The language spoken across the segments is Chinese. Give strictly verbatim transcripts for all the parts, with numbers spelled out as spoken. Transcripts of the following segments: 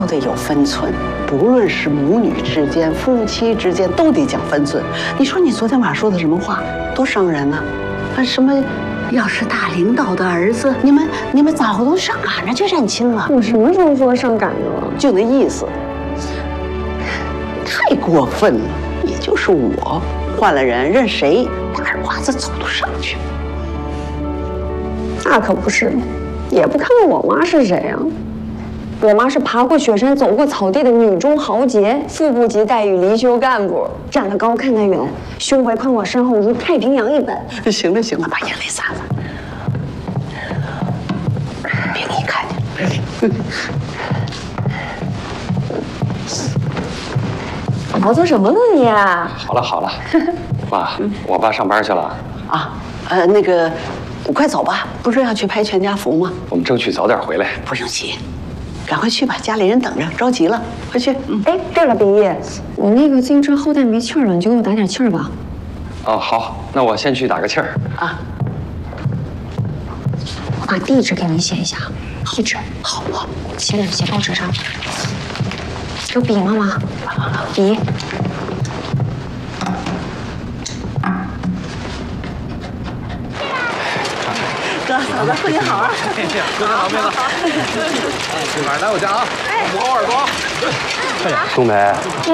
都得有分寸，不论是母女之间、夫妻之间，都得讲分寸。你说你昨天晚上说的什么话，多伤人呢？啊，什么？要是大领导的儿子，你们你们早都上赶着去认亲了。 我什么时候说上赶着了？ 就那意思，太过分了。也就是我换了人，任谁大耳瓜子走都上去。 那可不是，也不看看我妈是谁啊？我妈是爬过雪山、走过草地的女中豪杰，副部级待遇离休干部，站得高看得远，胸围宽广身后如太平洋一般。 行了行了，把眼泪擦了，别给你看见。 熬做什么呢你？ 好了好了，妈，我爸上班去了。 啊，呃，那个，快走吧，不是要去拍全家福吗？ 我们争取早点回来。 不用急。赶快去吧，家里人等着，着急了，快去。 嗯，哎，对了，秉义，我那个自行车后带没气儿了，你就给我打点气儿吧。 哦，好，那我先去打个气儿啊。 我把地址给你写一下，地址好好，写点写报纸上。有笔吗，妈？笔。 哥，嫂子，婚礼好啊！ 婚礼好，妹子。这晚上来我家啊，磨耳朵。 冬梅，嗯，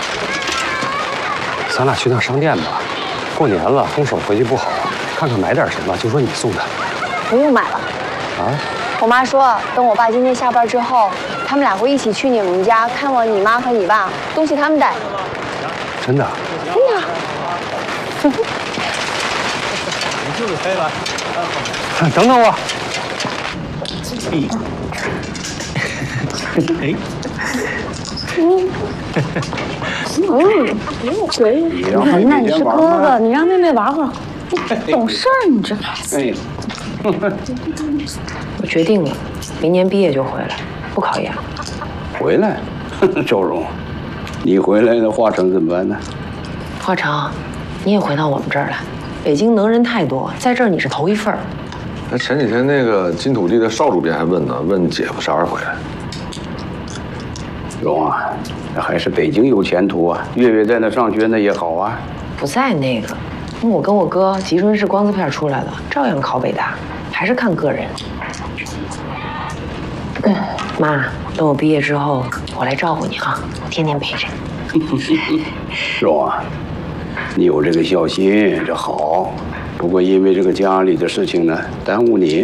咱俩去趟商店吧。过年了，空手回去不好，看看买点什么，就说你送的。 不用买了。 啊？ 我妈说，等我爸今天下班之后，他们俩会一起去你们家看望你妈和你爸，东西他们带。 真的？ 真的。 你就是飞了。 等等我。 哎。 嗯。嗯，可以。文娜，你是哥哥，你让妹妹玩会儿。懂事儿，你这孩子。哎。 我决定了，明年毕业就回来，不考研了。 回来？周荣，你回来了，华成怎么办呢？ 华成，你也回到我们这儿来。北京能人太多，在这儿你是头一份儿。 那前几天那个金土地的邵主编还问呢，问姐夫啥时候回来。 荣啊，那还是北京有前途啊！月月在那上学那也好啊。 不在那个，我跟我哥吉春市光字片出来的，照样考北大，还是看个人。嗯，妈，等我毕业之后，我来照顾你啊，我天天陪着你。 荣啊，你有这个孝心，这好。不过因为这个家里的事情呢，耽误你。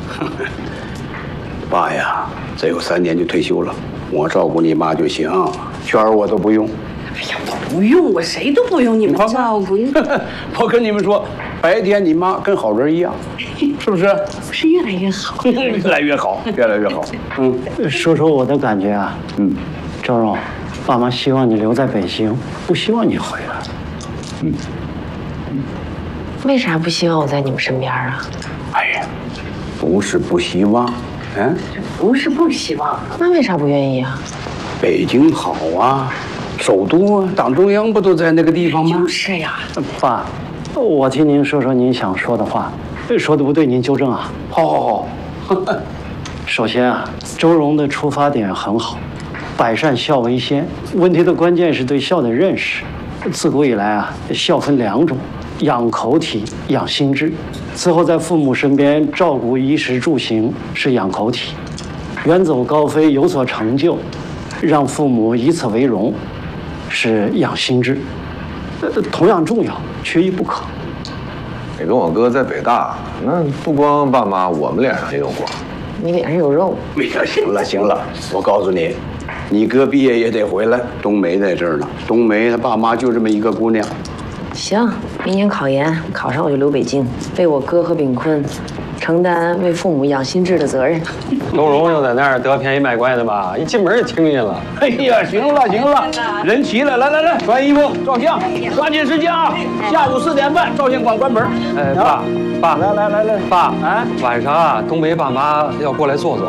爸呀，再有三年就退休了，我照顾你妈就行，圈儿我都不用。 哎呀，我不用，我谁都不用你们照顾。 我跟你们说，白天你妈跟好人一样，是不是？ 不是越来越好， 越来越好，越来越好。嗯， 说说我的感觉啊，嗯，周荣，爸妈希望你留在北京，不希望你回来。 嗯。 为啥不希望我在你们身边啊？ 哎呀，不是不希望，嗯， 不是不希望， 那为啥不愿意啊？ 北京好啊，首都啊，党中央不都在那个地方吗？ 就是呀， 爸，我听您说说您想说的话，说的不对您纠正啊。 好好好。 首先啊，周荣的出发点很好，百善孝为先。问题的关键是对孝的认识。自古以来啊，孝分两种。养口体，养心智。此后在父母身边照顾衣食住行是养口体，远走高飞有所成就，让父母以此为荣，是养心智。呃，同样重要，缺一不可。 你跟我哥在北大，那不光爸妈，我们脸上也有光。 你脸上有肉。 哎呀，行了行了，我告诉你，你哥毕业也得回来。冬梅在这儿呢，冬梅她爸妈就这么一个姑娘。 行，明年考研，考上我就留北京，为我哥和炳坤承担为父母养心智的责任。 周荣又在那儿得便宜卖乖的吧？一进门就听见了。 哎呀，行了行了，人齐了，来来来，穿衣服照相，抓紧时间啊！下午四点半照相馆关门。 哎，爸爸， 来来来来， 爸，哎，晚上啊，冬梅爸妈要过来坐坐。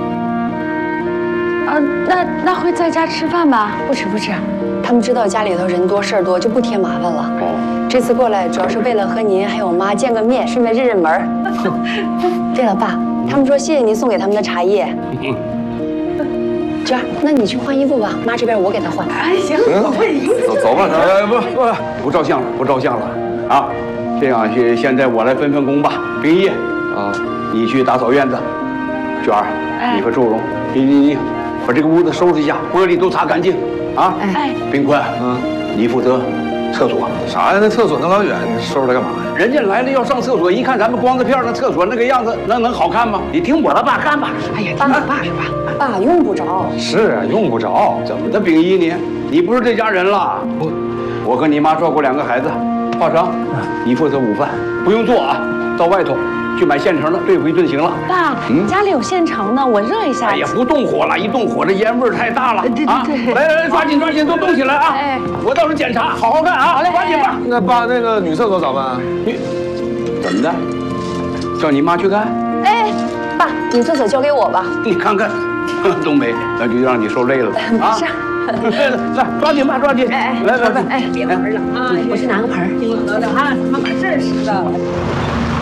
啊，那那会在家吃饭吧？不吃不吃。他们知道家里头人多事儿多，就不添麻烦了。哦，这次过来主要是为了和您还有我妈见个面，顺便认认门儿。对了，爸，他们说谢谢您送给他们的茶叶。 娟儿，那你去换衣服吧，妈这边我给她换。 哎，行， 走走吧， 哎，不不不照相了，不照相了啊！这样，现现在我来分分工吧。冰一啊，你去打扫院子；娟儿，你和周荣，你你你把这个屋子收拾一下，玻璃都擦干净啊！ 哎， 冰坤，嗯，你负责厕所。 啥呀？那厕所那老远，你收拾它干嘛呀？ 人家来了要上厕所，一看咱们光着片那厕所那个样子，那能好看吗？你听我的吧，干吧。 哎呀，听你爸说吧。 爸用不着。 是啊，用不着。 怎么的，冰一呢？你不是这家人了？我我和你妈照顾两个孩子，华成，你负责午饭，不用做啊，到外头去买现成的对付一顿行了。 爸， 嗯家里有现成的，我热一下。 哎呀，不动火了，一动火这烟味儿太大了。 对对啊！ 对来来来，抓紧抓紧，都动起来啊！ 哎， 我到时候检查，好好干啊！好嘞，抓紧吧。 那爸，那个女厕所咋办？ 你怎么的？叫你妈去干？ 哎，爸，女厕所交给我吧。 你看看，东北，那就让你受累了啊！ 是。 来，抓紧吧，抓紧！哎哎，来来来， 哎，别玩了啊！我去拿个盆儿。 听我的啊，他妈把事儿知道了。